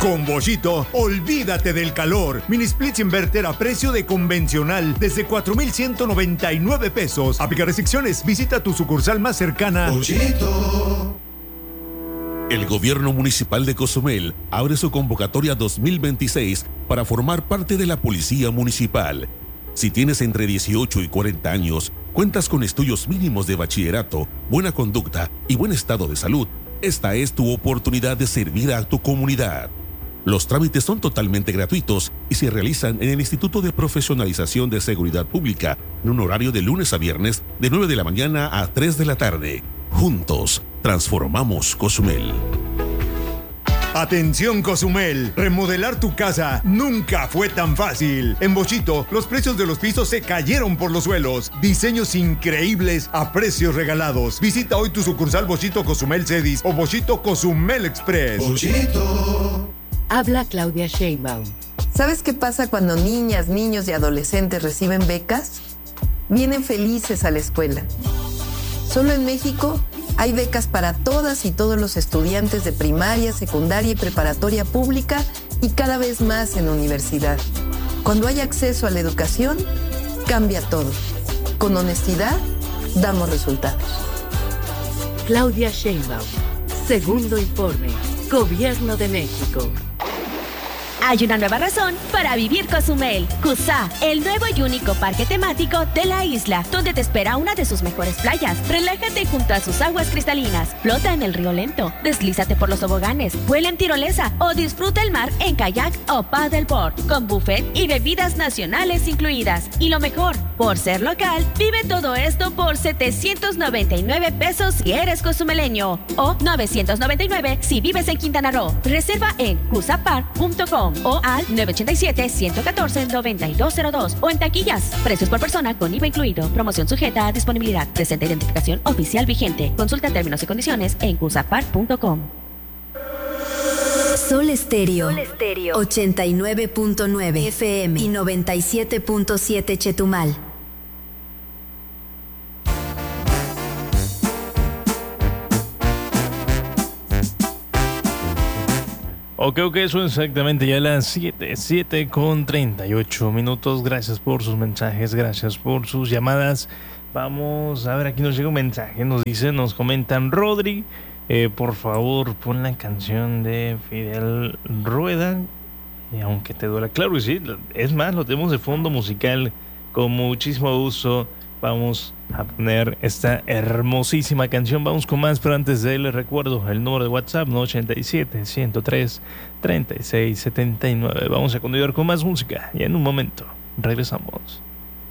Con Boschito, olvídate del calor. Mini splits inverter a precio de convencional desde 4,199 pesos. Aplica restricciones. Visita tu sucursal más cercana. Boschito. El gobierno municipal de Cozumel abre su convocatoria 2026 para formar parte de la Policía Municipal. Si tienes entre 18 y 40 años, cuentas con estudios mínimos de bachillerato, buena conducta y buen estado de salud, esta es tu oportunidad de servir a tu comunidad. Los trámites son totalmente gratuitos y se realizan en el Instituto de Profesionalización de Seguridad Pública en un horario de lunes a viernes de 9 de la mañana a 3 de la tarde. Juntos, transformamos Cozumel. Atención Cozumel, remodelar tu casa nunca fue tan fácil. En Boschito, los precios de los pisos se cayeron por los suelos. Diseños increíbles a precios regalados. Visita hoy tu sucursal Boschito Cozumel Cedis o Boschito Cozumel Express. Boschito. Habla Claudia Sheinbaum. ¿Sabes qué pasa cuando niñas, niños y adolescentes reciben becas? Vienen felices a la escuela. Solo en México hay becas para todas y todos los estudiantes de primaria, secundaria y preparatoria pública y cada vez más en universidad. Cuando hay acceso a la educación, cambia todo. Con honestidad, damos resultados. Claudia Sheinbaum. Segundo informe. Gobierno de México. Hay una nueva razón para vivir Cozumel. CUSA, el nuevo y único parque temático de la isla, donde te espera una de sus mejores playas. Relájate junto a sus aguas cristalinas, flota en el río lento, deslízate por los toboganes, vuela en tirolesa o disfruta el mar en kayak o paddleboard, con buffet y bebidas nacionales incluidas. Y lo mejor, por ser local, vive todo esto por 799 pesos si eres cozumeleño o 999 si vives en Quintana Roo. Reserva en cusapark.com o al 987-114-9202 o en taquillas. Precios por persona con IVA incluido. Promoción sujeta a disponibilidad. Presenta identificación oficial vigente. Consulta términos y condiciones en cusapark.com. Sol Estéreo 89.9 FM y 97.7 Chetumal. Ok, son exactamente ya las 7 con 38 minutos. Gracias por sus mensajes, gracias por sus llamadas. Vamos a ver, aquí nos llega un mensaje, nos comentan: Rodri, por favor, pon la canción de Fidel Rueda, aunque te duela. Claro que sí, es más, lo tenemos de fondo musical con muchísimo gusto. Vamos a poner esta hermosísima canción. Vamos con más, pero antes de él les recuerdo el número de WhatsApp, 87-103-3679. Vamos a continuar con más música y en un momento regresamos.